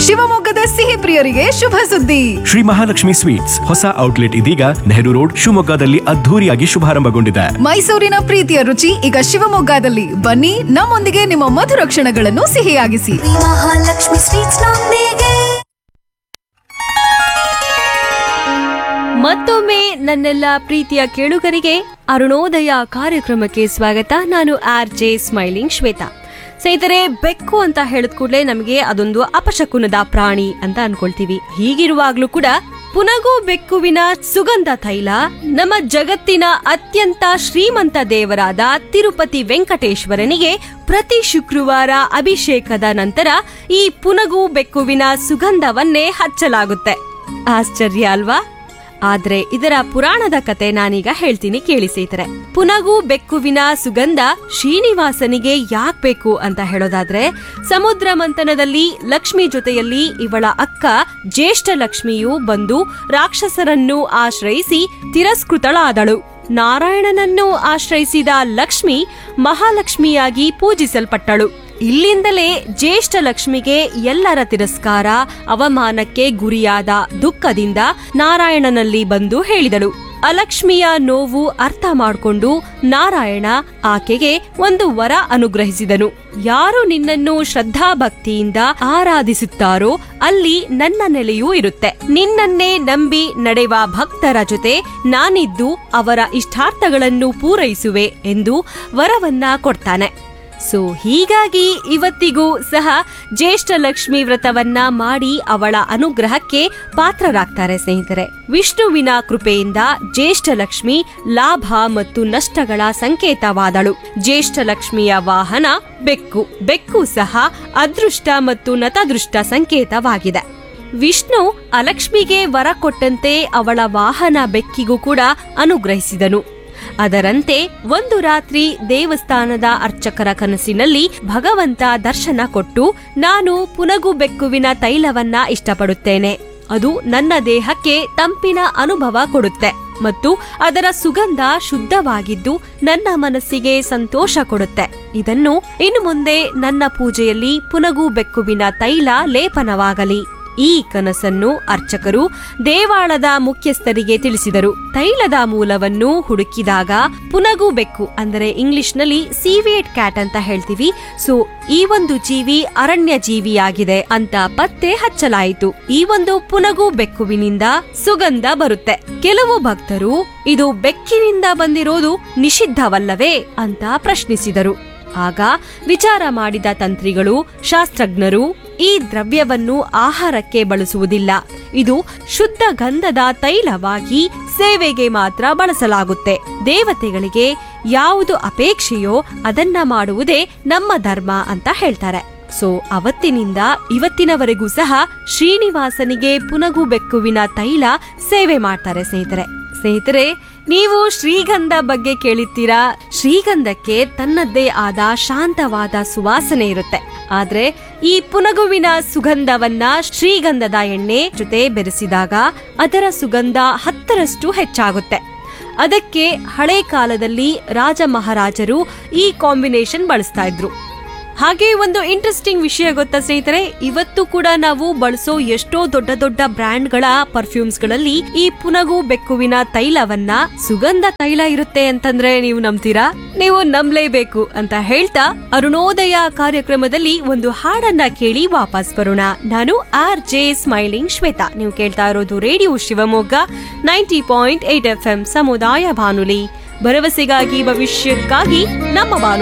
ಶಿವಮೊಗ್ಗದ ಸಿಹಿ ಪ್ರಿಯರಿಗೆ ಶುಭ ಸುದ್ದಿ. ಶ್ರೀ ಮಹಾಲಕ್ಷ್ಮಿ ಸ್ವೀಟ್ಸ್ ಹೊಸ ಔಟ್ಲೆಟ್ ಇದೀಗ ನೆಹರು ರೋಡ್ ಶಿವಮೊಗ್ಗದಲ್ಲಿ ಅದ್ಧೂರಿಯಾಗಿ ಶುಭಾರಂಭಗೊಂಡಿದೆ. ಮೈಸೂರಿನ ಪ್ರೀತಿಯ ರುಚಿ ಈಗ ಶಿವಮೊಗ್ಗದಲ್ಲಿ. ಬನ್ನಿ, ನಮ್ಮೊಂದಿಗೆ ನಿಮ್ಮ ಮಧುರ ಕ್ಷಣಗಳನ್ನು ಸಿಹಿಯಾಗಿಸಿ. ಮಹಾಲಕ್ಷ್ಮಿ ಸ್ವೀಟ್ಸ್ ನೊಂದಿಗೆ. ಮತ್ತೊಮ್ಮೆ ನನ್ನೆಲ್ಲ ಪ್ರೀತಿಯ ಕೇಳುಗರಿಗೆ ಅರುಣೋದಯ ಕಾರ್ಯಕ್ರಮಕ್ಕೆ ಸ್ವಾಗತ. ನಾನು RJ ಸ್ಮೈಲಿಂಗ್ ಶ್ವೇತಾ. ಸ್ನೇಹಿತರೆ, ಬೆಕ್ಕು ಅಂತ ಹೇಳಿದ ಕೂಡಲೇ ನಮಗೆ ಅದೊಂದು ಅಪಶಕುನದ ಪ್ರಾಣಿ ಅಂತ ಅನ್ಕೊಳ್ತೀವಿ. ಹೀಗಿರುವಾಗ್ಲೂ ಕೂಡ ಪುನಗು ಬೆಕ್ಕುವಿನ ಸುಗಂಧ ತೈಲ ನಮ್ಮ ಜಗತ್ತಿನ ಅತ್ಯಂತ ಶ್ರೀಮಂತ ದೇವರಾದ ತಿರುಪತಿ ವೆಂಕಟೇಶ್ವರನಿಗೆ ಪ್ರತಿ ಶುಕ್ರವಾರ ಅಭಿಷೇಕದ ನಂತರ ಈ ಪುನಗು ಬೆಕ್ಕುವಿನ ಸುಗಂಧವನ್ನೇ ಹಚ್ಚಲಾಗುತ್ತೆ. ಆಶ್ಚರ್ಯ ಅಲ್ವಾ? ಆದ್ರೆ ಇದರ ಪುರಾಣದ ಕತೆ ನಾನೀಗ ಹೇಳ್ತೀನಿ, ಕೇಳಿ ಸ್ನೇಹಿತರೆ. ಪುನಗು ಬೆಕ್ಕುವಿನ ಸುಗಂಧ ಶ್ರೀನಿವಾಸನಿಗೆ ಯಾಕ್ ಬೇಕು ಅಂತ ಹೇಳೋದಾದ್ರೆ, ಸಮುದ್ರ ಮಂಥನದಲ್ಲಿ ಲಕ್ಷ್ಮಿ ಜೊತೆಯಲ್ಲಿ ಇವಳ ಅಕ್ಕ ಜ್ಯೇಷ್ಠ ಲಕ್ಷ್ಮಿಯು ಬಂದು ರಾಕ್ಷಸರನ್ನು ಆಶ್ರಯಿಸಿ ತಿರಸ್ಕೃತಳಾದಳು. ನಾರಾಯಣನನ್ನು ಆಶ್ರಯಿಸಿದ ಲಕ್ಷ್ಮಿ ಮಹಾಲಕ್ಷ್ಮಿಯಾಗಿ ಪೂಜಿಸಲ್ಪಟ್ಟಳು. ಇಲ್ಲಿಂದಲೇ ಜ್ಯೇಷ್ಠ ಲಕ್ಷ್ಮಿಗೆ ಎಲ್ಲರ ತಿರಸ್ಕಾರ, ಅವಮಾನಕ್ಕೆ ಗುರಿಯಾದ ದುಃಖದಿಂದ ನಾರಾಯಣನಲ್ಲಿ ಬಂದು ಹೇಳಿದಳು. ಅಲಕ್ಷ್ಮಿಯ ನೋವು ಅರ್ಥ ಮಾಡಿಕೊಂಡು ನಾರಾಯಣ ಆಕೆಗೆ ಒಂದು ವರ ಅನುಗ್ರಹಿಸಿದನು. ಯಾರು ನಿನ್ನನ್ನು ಶ್ರದ್ಧಾಭಕ್ತಿಯಿಂದ ಆರಾಧಿಸುತ್ತಾರೋ ಅಲ್ಲಿ ನನ್ನ ನೆಲೆಯೂ ಇರುತ್ತೆ. ನಿನ್ನನ್ನೇ ನಂಬಿ ನಡೆಯುವ ಭಕ್ತರ ಜೊತೆ ನಾನಿದ್ದು ಅವರ ಇಷ್ಟಾರ್ಥಗಳನ್ನು ಪೂರೈಸುವೆ ಎಂದು ವರವನ್ನ ಕೊಡ್ತಾನೆ. ಸೊ ಹೀಗಾಗಿ ಇವತ್ತಿಗೂ ಸಹ ಜ್ಯೇಷ್ಠ ಲಕ್ಷ್ಮಿ ವ್ರತವನ್ನ ಮಾಡಿ ಅವಳ ಅನುಗ್ರಹಕ್ಕೆ ಪಾತ್ರರಾಗ್ತಾರೆ ಸ್ನೇಹಿತರೆ. ವಿಷ್ಣುವಿನ ಕೃಪೆಯಿಂದ ಜ್ಯೇಷ್ಠ ಲಕ್ಷ್ಮಿ ಲಾಭ ಮತ್ತು ನಷ್ಟಗಳ ಸಂಕೇತವಾದಳು. ಜ್ಯೇಷ್ಠ ಲಕ್ಷ್ಮಿಯ ವಾಹನ ಬೆಕ್ಕು. ಬೆಕ್ಕು ಸಹ ಅದೃಷ್ಟ ಮತ್ತು ನತದೃಷ್ಟ ಸಂಕೇತವಾಗಿದೆ. ವಿಷ್ಣು ಅಲಕ್ಷ್ಮಿಗೆ ವರ ಕೊಟ್ಟಂತೆ ಅವಳ ವಾಹನ ಬೆಕ್ಕಿಗೂ ಕೂಡ ಅನುಗ್ರಹಿಸಿದನು. ಅದರಂತೆ ಒಂದು ರಾತ್ರಿ ದೇವಸ್ಥಾನದ ಅರ್ಚಕರ ಕನಸಿನಲ್ಲಿ ಭಗವಂತ ದರ್ಶನ ಕೊಟ್ಟು, ನಾನು ಪುನಗು ಬೆಕ್ಕುವಿನ ತೈಲವನ್ನ ಇಷ್ಟಪಡುತ್ತೇನೆ. ಅದು ನನ್ನ ದೇಹಕ್ಕೆ ತಂಪಿನ ಅನುಭವ ಕೊಡುತ್ತೆ ಮತ್ತು ಅದರ ಸುಗಂಧ ಶುದ್ಧವಾಗಿದ್ದು ನನ್ನ ಮನಸ್ಸಿಗೆ ಸಂತೋಷ ಕೊಡುತ್ತೆ. ಇದನ್ನು ಇನ್ನು ಮುಂದೆ ನನ್ನ ಪೂಜೆಯಲ್ಲಿ ಪುನಗು ಬೆಕ್ಕುವಿನ ತೈಲ ಲೇಪನವಾಗಲಿ. ಈ ಕನಸನ್ನು ಅರ್ಚಕರು ದೇವಾಲಯದ ಮುಖ್ಯಸ್ಥರಿಗೆ ತಿಳಿಸಿದರು. ತೈಲದ ಮೂಲವನ್ನು ಹುಡುಕಿದಾಗ ಪುನಗು ಬೆಕ್ಕು, ಅಂದರೆ ಇಂಗ್ಲಿಷ್ನಲ್ಲಿ ಸೀವೇಡ್ ಕ್ಯಾಟ್ ಅಂತ ಹೇಳ್ತೀವಿ. ಸೊ ಈ ಒಂದು ಜೀವಿ ಅರಣ್ಯ ಜೀವಿಯಾಗಿದೆ ಅಂತ ಪತ್ತೆ ಹಚ್ಚಲಾಯಿತು. ಈ ಒಂದು ಪುನಗು ಬೆಕ್ಕುವಿನಿಂದ ಸುಗಂಧ ಬರುತ್ತೆ. ಕೆಲವು ಭಕ್ತರು ಇದು ಬೆಕ್ಕಿನಿಂದ ಬಂದಿರೋದು ನಿಷಿದ್ಧವಲ್ಲವೇ ಅಂತ ಪ್ರಶ್ನಿಸಿದರು. ಆಗ ವಿಚಾರ ಮಾಡಿದ ತಂತ್ರಿಗಳು, ಶಾಸ್ತ್ರಜ್ಞರು ಈ ದ್ರವ್ಯವನ್ನು ಆಹಾರಕ್ಕೆ ಬಳಸುವುದಿಲ್ಲ. ಇದು ಶುದ್ಧ ಗಂಧದ ತೈಲವಾಗಿ ಸೇವೆಗೆ ಮಾತ್ರ ಬಳಸಲಾಗುತ್ತೆ. ದೇವತೆಗಳಿಗೆ ಯಾವುದು ಅಪೇಕ್ಷೆಯೋ ಅದನ್ನ ಮಾಡುವುದೇ ನಮ್ಮ ಧರ್ಮ ಅಂತ ಹೇಳ್ತಾರೆ. ಸೊ ಅವತ್ತಿನಿಂದ ಇವತ್ತಿನವರೆಗೂ ಸಹ ಶ್ರೀನಿವಾಸನಿಗೆ ಪುನಗು ಬೆಕ್ಕುವಿನ ತೈಲ ಸೇವೆ ಮಾಡ್ತಾರೆ ಸ್ನೇಹಿತರೆ, ನೀವು ಶ್ರೀಗಂಧ ಬಗ್ಗೆ ಕೇಳಿರ್ತೀರಾ. ಶ್ರೀಗಂಧಕ್ಕೆ ತನ್ನದ್ದೇ ಆದ ಶಾಂತವಾದ ಸುವಾಸನೆ ಇರುತ್ತೆ. ಆದ್ರೆ ಈ ಪುನಗುವಿನ ಸುಗಂಧವನ್ನ ಶ್ರೀಗಂಧದ ಎಣ್ಣೆ ಜೊತೆ ಬೆರೆಸಿದಾಗ ಅದರ ಸುಗಂಧ 10ರಷ್ಟು ಹೆಚ್ಚಾಗುತ್ತೆ. ಅದಕ್ಕೆ ಹಳೆ ಕಾಲದಲ್ಲಿ ರಾಜ ಮಹಾರಾಜರು ಈ ಕಾಂಬಿನೇಷನ್ ಬಳಸ್ತಾ ಇದ್ರು. ಹಾಗೆ ಒಂದು ಇಂಟ್ರೆಸ್ಟಿಂಗ್ ವಿಷಯ ಗೊತ್ತಾ ಸ್ನೇಹಿತರೆ, ಇವತ್ತು ಕೂಡ ನಾವು ಬಳಸೋ ಎಷ್ಟೋ ದೊಡ್ಡ ದೊಡ್ಡ ಬ್ರ್ಯಾಂಡ್ಗಳ ಪರ್ಫ್ಯೂಮ್ಸ್ ಗಳಲ್ಲಿ ಈ ಪುನಗು ಬೆಕ್ಕುವಿನ ತೈಲವನ್ನ ಸುಗಂಧ ತೈಲ ಇರುತ್ತೆ ಅಂತಂದ್ರೆ ನೀವು ನಂಬ್ತೀರಾ? ನೀವು ನಂಬಲೇಬೇಕು ಅಂತ ಹೇಳ್ತಾ ಅರುಣೋದಯ ಕಾರ್ಯಕ್ರಮದಲ್ಲಿ ಒಂದು ಹಾಡನ್ನ ಕೇಳಿ ವಾಪಸ್ ಬರೋಣ. ನಾನು RJ ಸ್ಮೈಲಿಂಗ್ ಶ್ವೇತಾ. ನೀವು ಕೇಳ್ತಾ ಇರೋದು ರೇಡಿಯೋ ಶಿವಮೊಗ್ಗ 90.8 FM ಸಮುದಾಯ ಬಾನುಲಿ. ಭರವಸೆಗಾಗಿ ಭವಿಷ್ಯಕ್ಕಾಗಿ ನಮ್ಮ ಬಾನು.